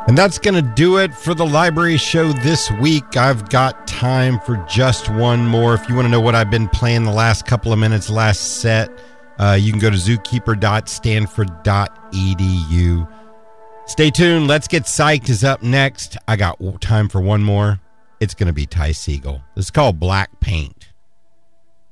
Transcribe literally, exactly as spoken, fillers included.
And that's going to do it for the library show this week. I've got time for just one more. If you want to know what I've been playing the last couple of minutes, last set, uh, you can go to zookeeper dot stanford dot e d u. Stay tuned. Let's Get Psyched is up next. I got time for one more. It's going to be Ty Segall. This is called Black Paint.